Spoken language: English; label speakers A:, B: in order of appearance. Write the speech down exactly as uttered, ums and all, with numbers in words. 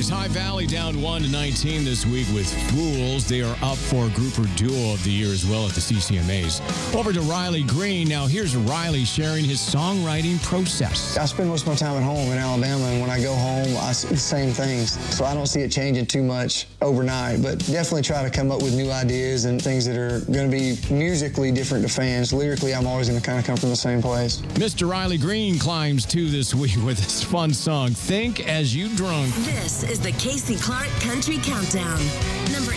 A: Dogs, High Valley down one to nineteen this week with Fools. They are up for Grouper Duo of the Year as well at the C C M As. Over to Riley Green. Now here's Riley sharing his songwriting process.
B: I spend most of my time at home in Alabama, and when I go home, I see the same things. So I don't see it changing too much overnight, but definitely try to come up with new ideas and things that are going to be musically different to fans. Lyrically, I'm always going to kind of come from the same place.
A: Mister Riley Green climbs two this week with his fun song, Think As You Drunk.
C: This is the Casey Clark Country Countdown. Number